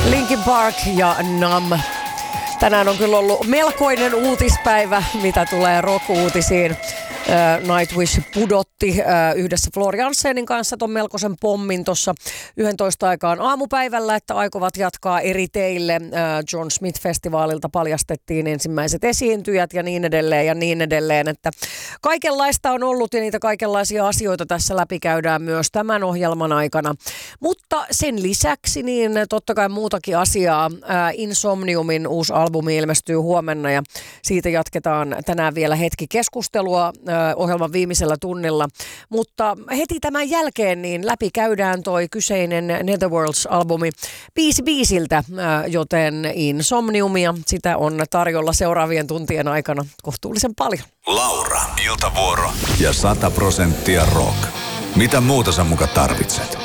Linkin Park ja Numb. Tänään on kyllä ollut melkoinen uutispäivä, mitä tulee rock-uutisiin. Nightwish pudotti yhdessä Floor Janssenin kanssa ton melkoisen pommin tuossa 11 aikaan aamupäivällä, että aikovat jatkaa eri teille. John Smith-festivaalilta paljastettiin ensimmäiset esiintyjät ja niin edelleen, että kaikenlaista on ollut ja niitä kaikenlaisia asioita tässä läpikäydään myös tämän ohjelman aikana. Mutta sen lisäksi niin totta kai muutakin asiaa. Insomniumin uusi albumi ilmestyy huomenna ja siitä jatketaan tänään vielä hetki keskustelua ohjelman viimeisellä tunnilla. Mutta heti tämän jälkeen niin läpi käydään toi kyseinen Netherworlds-albumi biisi biisiltä, joten Insomniumia sitä on tarjolla seuraavien tuntien aikana kohtuullisen paljon. Laura, iltavuoro ja 100% rock. Mitä muuta sä muka tarvitset?